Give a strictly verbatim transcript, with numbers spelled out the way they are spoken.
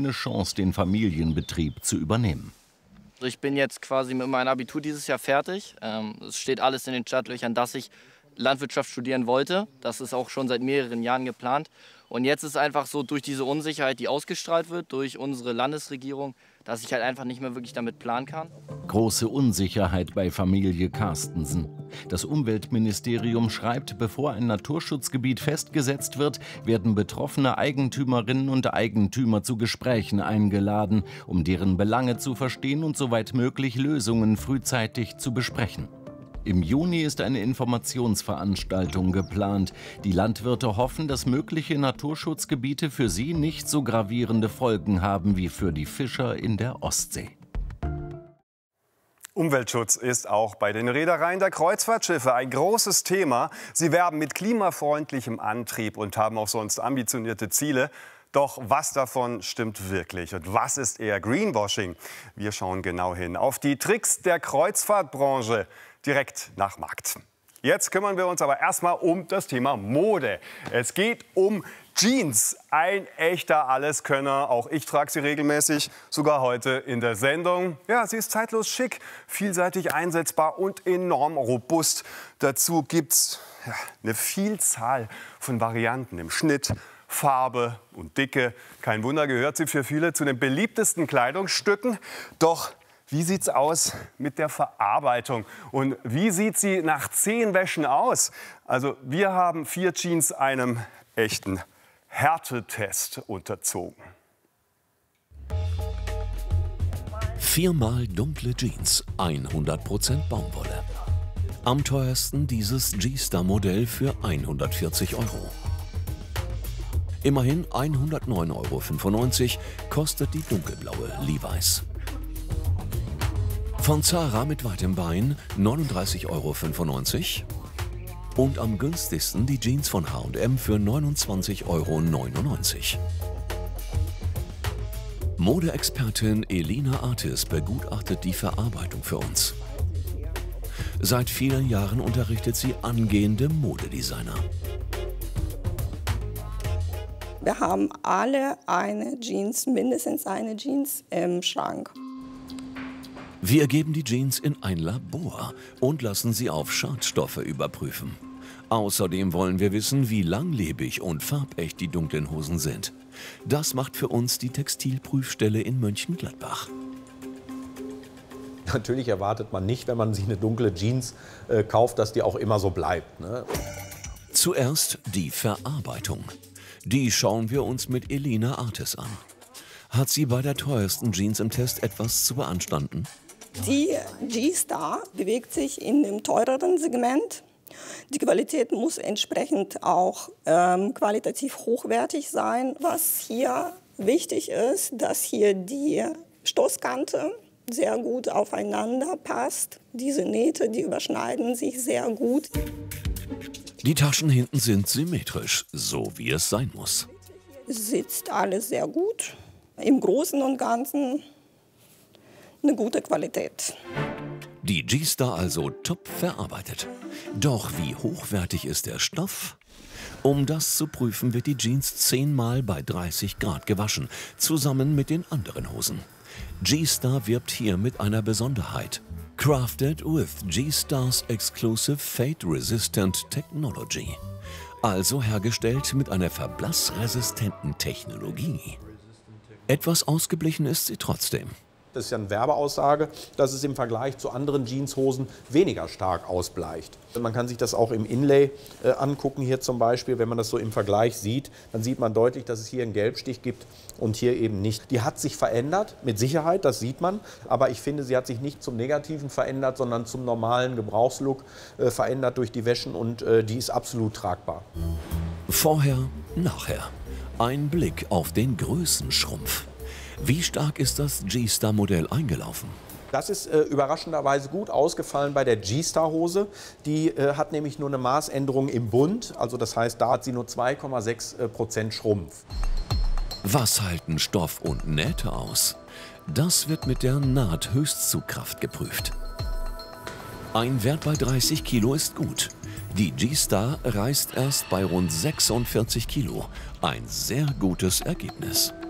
eine Chance, den Familienbetrieb zu übernehmen. Ich bin jetzt quasi mit meinem Abitur dieses Jahr fertig. Ähm, es steht alles in den Startlöchern, dass ich Landwirtschaft studieren wollte. Das ist auch schon seit mehreren Jahren geplant. Und jetzt ist einfach so, durch diese Unsicherheit, die ausgestrahlt wird, durch unsere Landesregierung, dass ich halt einfach nicht mehr wirklich damit planen kann. Große Unsicherheit bei Familie Carstensen. Das Umweltministerium schreibt, bevor ein Naturschutzgebiet festgesetzt wird, werden betroffene Eigentümerinnen und Eigentümer zu Gesprächen eingeladen, um deren Belange zu verstehen und soweit möglich Lösungen frühzeitig zu besprechen. Im Juni ist eine Informationsveranstaltung geplant. Die Landwirte hoffen, dass mögliche Naturschutzgebiete für sie nicht so gravierende Folgen haben wie für die Fischer in der Ostsee. Umweltschutz ist auch bei den Reedereien der Kreuzfahrtschiffe ein großes Thema. Sie werben mit klimafreundlichem Antrieb und haben auch sonst ambitionierte Ziele. Doch was davon stimmt wirklich und was ist eher Greenwashing? Wir schauen genau hin auf die Tricks der Kreuzfahrtbranche direkt nach Markt. Jetzt kümmern wir uns aber erstmal um das Thema Mode. Es geht um Jeans, ein echter Alleskönner. Auch ich trage sie regelmäßig, sogar heute in der Sendung. Ja, sie ist zeitlos schick, vielseitig einsetzbar und enorm robust. Dazu gibt's ja, eine Vielzahl von Varianten im Schnitt, Farbe und Dicke. Kein Wunder, gehört sie für viele zu den beliebtesten Kleidungsstücken. Doch wie sieht's aus mit der Verarbeitung? Und wie sieht sie nach zehn Wäschen aus? Also wir haben vier Jeans einem echten Härtetest unterzogen. Viermal dunkle Jeans, hundert Prozent Baumwolle. Am teuersten dieses G-Star-Modell für hundertvierzig Euro. Immerhin hundertneun Euro fünfundneunzig kostet die dunkelblaue Levi's. Von Zara mit weitem Bein neununddreißig Euro fünfundneunzig. Und am günstigsten die Jeans von H und M für neunundzwanzig Euro neunundneunzig. Modeexpertin Elina Artis begutachtet die Verarbeitung für uns. Seit vielen Jahren unterrichtet sie angehende Modedesigner. Wir haben alle eine Jeans, mindestens eine Jeans im Schrank. Wir geben die Jeans in ein Labor und lassen sie auf Schadstoffe überprüfen. Außerdem wollen wir wissen, wie langlebig und farbecht die dunklen Hosen sind. Das macht für uns die Textilprüfstelle in Mönchengladbach. Natürlich erwartet man nicht, wenn man sich eine dunkle Jeans äh, kauft, dass die auch immer so bleibt, ne? Zuerst die Verarbeitung. Die schauen wir uns mit Elina Artis an. Hat sie bei der teuersten Jeans im Test etwas zu beanstanden? Die G-Star bewegt sich in dem teureren Segment. Die Qualität muss entsprechend auch ähm, qualitativ hochwertig sein. Was hier wichtig ist, dass hier die Stoßkante sehr gut aufeinander passt. Diese Nähte, die überschneiden sich sehr gut. Die Taschen hinten sind symmetrisch, so wie es sein muss. Sitzt alles sehr gut. Im Großen und Ganzen eine gute Qualität. Die G-Star also top verarbeitet. Doch wie hochwertig ist der Stoff? Um das zu prüfen, wird die Jeans zehnmal bei dreißig Grad gewaschen, zusammen mit den anderen Hosen. G-Star wirbt hier mit einer Besonderheit. Crafted with G-Stars Exclusive Fade Resistant Technology. Also hergestellt mit einer verblassresistenten Technologie. Etwas ausgeblichen ist sie trotzdem. Das ist ja eine Werbeaussage, dass es im Vergleich zu anderen Jeanshosen weniger stark ausbleicht. Man kann sich das auch im Inlay äh, angucken, hier zum Beispiel. Wenn man das so im Vergleich sieht, dann sieht man deutlich, dass es hier einen Gelbstich gibt und hier eben nicht. Die hat sich verändert, mit Sicherheit, das sieht man. Aber ich finde, sie hat sich nicht zum Negativen verändert, sondern zum normalen Gebrauchslook äh, verändert durch die Wäschen und äh, die ist absolut tragbar. Vorher, nachher. Ein Blick auf den Größenschrumpf. Wie stark ist das G-Star-Modell eingelaufen? Das ist äh, überraschenderweise gut ausgefallen bei der G-Star-Hose. Die äh, hat nämlich nur eine Maßänderung im Bund. Also das heißt, da hat sie nur zwei Komma sechs Prozent Schrumpf. Was halten Stoff und Nähte aus? Das wird mit der Nahthöchstzugkraft geprüft. Ein Wert bei dreißig Kilo ist gut. Die G-Star reißt erst bei rund sechsundvierzig Kilo. Ein sehr gutes Ergebnis.